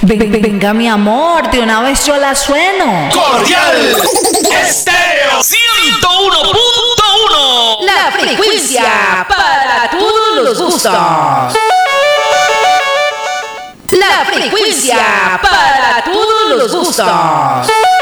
Venga, mi amor, de una vez yo la sueno. Cordial Estéreo 101.1. La frecuencia para todos los gustos. La frecuencia para todos los gustos.